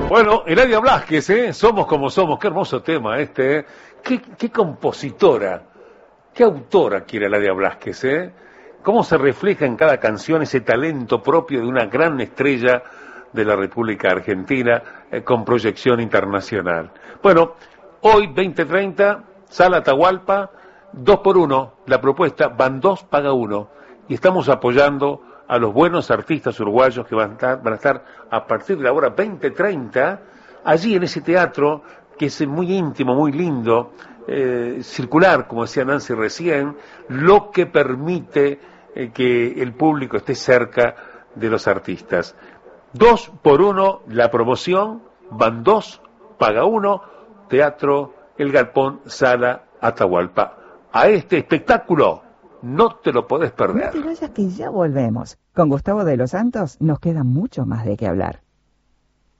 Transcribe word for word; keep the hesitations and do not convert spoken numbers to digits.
Bueno, Eladia Blasquez, ¿eh? Somos como somos, qué hermoso tema este, ¿eh? Qué, qué compositora, qué autora quiere Eladia Blasquez, ¿eh? Cómo se refleja en cada canción ese talento propio de una gran estrella de la República Argentina, eh, con proyección internacional. Bueno, hoy veinte treinta, Sala Atahualpa, dos por uno, la propuesta, van dos, paga uno, y estamos apoyando a los buenos artistas uruguayos que van a estar, van a estar a partir de la hora veinte treinta, allí en ese teatro que es muy íntimo, muy lindo, eh, circular, como decía Nancy recién, lo que permite eh, que el público esté cerca de los artistas. Dos por uno la promoción, van dos, paga uno, Teatro El Galpón, Sala Atahualpa. A este espectáculo no te lo podés perder. No te vayas que ya volvemos. Con Gustavo de los Santos nos queda mucho más de qué hablar.